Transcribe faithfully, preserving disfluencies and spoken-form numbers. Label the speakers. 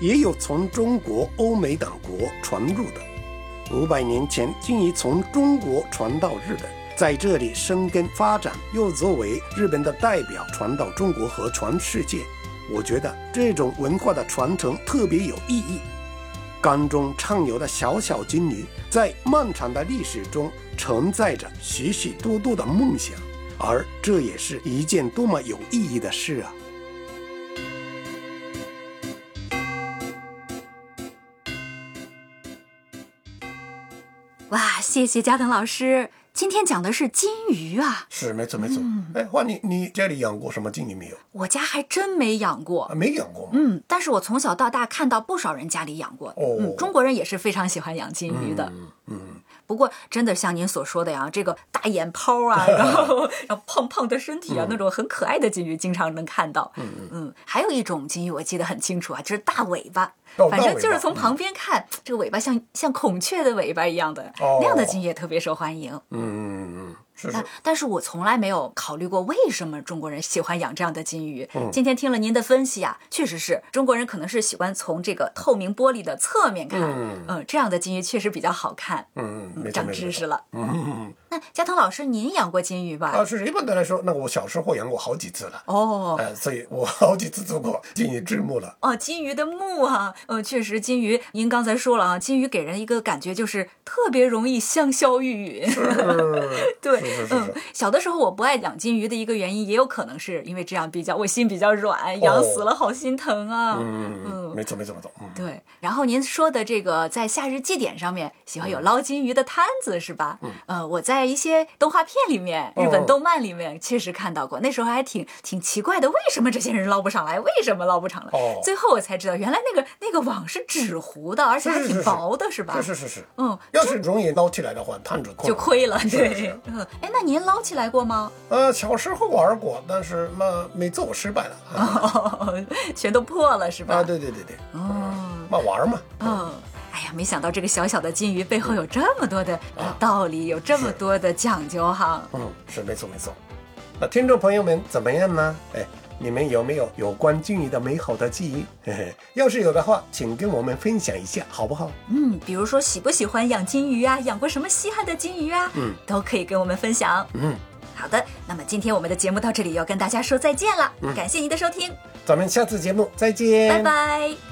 Speaker 1: 也有从中国、欧美等国传入的。五百年前，金鱼从中国传到日本，在这里生根发展，又作为日本的代表传到中国和全世界。我觉得这种文化的传承特别有意义。缸中畅游的小小金鱼，在漫长的历史中承载着许许多多的梦想，而这也是一件多么有意义的事啊！
Speaker 2: 哇，谢谢嘉腾老师，今天讲的是金鱼啊。
Speaker 1: 是，没错没错。嗯、哎，花你你家里养过什么金鱼没有？
Speaker 2: 我家还真没养过。
Speaker 1: 啊、没养过吗？
Speaker 2: 嗯，但是我从小到大看到不少人家里养过。
Speaker 1: 哦，
Speaker 2: 嗯，中国人也是非常喜欢养金鱼的。
Speaker 1: 嗯嗯。
Speaker 2: 不过真的像您所说的呀，这个大眼泡啊，然后然后胖胖的身体啊，嗯、那种很可爱的金鱼经常能看到。嗯嗯。还有一种金鱼我记得很清楚啊，就是大尾巴。反正就是从旁边看，嗯、这个尾巴像像孔雀的尾巴一样的，哦、那样的金鱼也特别受欢迎。
Speaker 1: 嗯嗯嗯。是是，
Speaker 2: 但但是我从来没有考虑过为什么中国人喜欢养这样的金鱼。
Speaker 1: 嗯、
Speaker 2: 今天听了您的分析啊，确实是中国人可能是喜欢从这个透明玻璃的侧面看，嗯、呃，这样的金鱼确实比较好看。
Speaker 1: 嗯嗯，
Speaker 2: 长知识了。
Speaker 1: 嗯嗯嗯。
Speaker 2: 那嘉腾老师，您养过金鱼吧？
Speaker 1: 啊，是一般的来说，那我小时候养过好几次了。
Speaker 2: 哦，
Speaker 1: 呃，所以我好几次做过金鱼之墓了。
Speaker 2: 哦，金鱼的墓啊，呃，确实，金鱼您刚才说了啊，金鱼给人一个感觉就是特别容易香消玉殒。
Speaker 1: 是，
Speaker 2: 对，
Speaker 1: 是是是
Speaker 2: 嗯，小的时候我不爱养金鱼的一个原因，也有可能是因为这样比较我心比较软，养死了好心疼啊。
Speaker 1: 嗯嗯，没错没错没错。嗯，
Speaker 2: 对。然后您说的这个在夏日祭典上面喜欢有捞金鱼的摊子是吧？
Speaker 1: 嗯，
Speaker 2: 呃，我在一些动画片里面、日本动漫里面确实看到过，那时候还挺挺奇怪的，为什么这些人捞不上来？为什么捞不上来？
Speaker 1: 哦，
Speaker 2: 最后我才知道，原来那个那个网是纸糊的，而且还挺薄的，是吧？
Speaker 1: 是是是是。
Speaker 2: 嗯，
Speaker 1: 要是容易捞起来的话，摊主
Speaker 2: 就亏了。
Speaker 1: 对，
Speaker 2: 嗯，哎，那您捞起来过吗？
Speaker 1: 呃，小时候玩过，但是嘛没做失败了，
Speaker 2: 哦，全都破了是吧？
Speaker 1: 啊，对对对对。
Speaker 2: 哦，
Speaker 1: 嘛玩嘛。
Speaker 2: 嗯。哎呀，没想到这个小小的金鱼背后有这么多的道理，有这么多的讲究哈。
Speaker 1: 嗯，是没错没错。那听众朋友们怎么样呢？哎，你们有没有有关金鱼的美好的记忆？嘿嘿，要是有的话，请跟我们分享一下，好不好？
Speaker 2: 嗯，比如说喜不喜欢养金鱼啊，养过什么稀罕的金鱼啊，
Speaker 1: 嗯，
Speaker 2: 都可以跟我们分享。
Speaker 1: 嗯，
Speaker 2: 好的，那么今天我们的节目到这里要跟大家说再见了，嗯、感谢您的收听，
Speaker 1: 咱们下次节目再见，
Speaker 2: 拜拜。